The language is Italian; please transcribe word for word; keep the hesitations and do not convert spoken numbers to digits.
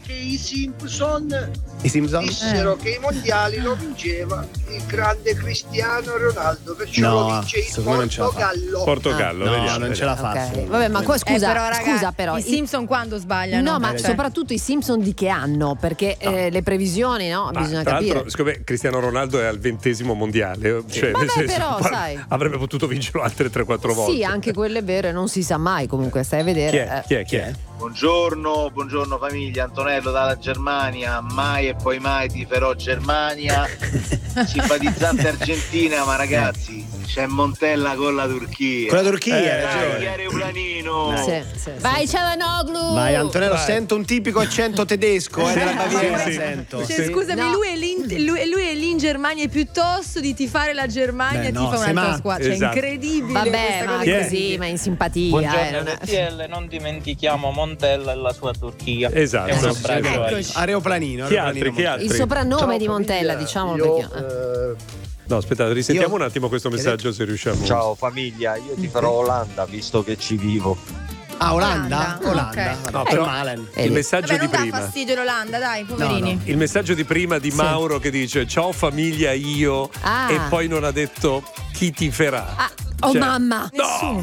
che i Simpson, I Simpson? dissero Eh. che i mondiali lo vinceva il grande Cristiano Ronaldo, perciò No, lo vince il secondo me non ce la fa. Portogallo. Portogallo, No, vediamo. non ce la fa. Ok, vabbè, ma qua, scusa, Eh, però, raga, scusa però. i Simpson quando sbagliano? No, ma Cioè- soprattutto i Simpson di che anno? Perché eh, le previsioni, no? Ma, Bisogna tra capire. l'altro, siccome Cristiano Ronaldo è al ventesimo mondiale, cioè, Vabbè, nel senso, però, pa- sai. avrebbe potuto vincerlo altre tre quattro volte. Sì, anche quello è vero e non si sa mai, comunque stai a vedere. Chi è? eh. Chi è? Chi è? Buongiorno, buongiorno famiglia, Antonello dalla Germania, mai e poi mai tiferò Germania, simpatizzante Argentina, ma ragazzi c'è Montella con la Turchia. Con la Turchia, Eh, hai Dai, ragione. aeroplanino. Sì, sì, sì. Vai Cialanoglu! Vai Antonello, Vai. sento un tipico accento tedesco, eh, della Baviera, sì. sento. Cioè, scusami, No. lui, è lì, lui, lui è lì in Germania e piuttosto di tifare la Germania Beh, no, tifa sei un'altra ma- squadra. Cioè, Esatto. incredibile. Vabbè, questa ma cosa Chi è? così, ma in simpatia. eh, Buongiorno non è- R T L, non dimentichiamo Montella e la sua Turchia. Esatto. E un Sì, abbraccio sì. a Eccoci. Aeroplanino. Chi aeroplanino altri? Chi Montella. altri? Il soprannome Ciao, di Montella, famiglia. diciamolo Io, perché. eh, No, aspettate, risentiamo Io- un attimo questo messaggio se riusciamo. Ciao famiglia, io ti farò Olanda visto che ci vivo. Ah, Olanda? Olanda, Olanda. ok. No, È però Malen. Eh, il messaggio Vabbè, di non dà prima. fastidio l'Olanda, dai, poverini. No, Il messaggio di prima di Mauro che dice ciao famiglia io Ah. e poi non ha detto chi tiferà. Ah, oh Cioè, mamma! No!